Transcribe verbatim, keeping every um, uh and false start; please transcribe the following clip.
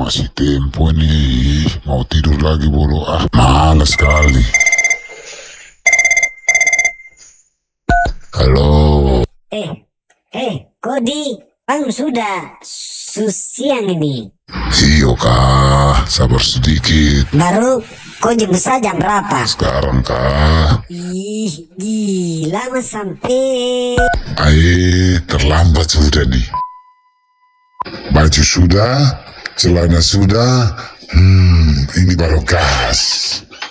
masih tempo nih. Mau tidur lagi bodoh. Ah, malas sekali. Halo. Eh, eh, Kodi, bangun sudah. Siang ini. Iyo kah, sabar sedikit. Baru kau jam saja jam berapa? Sekarang kah? Ih, gila mas sampai. Aih, terlambat sudah nih. Baju sudah, celana sudah. Hmm, ini baru gas.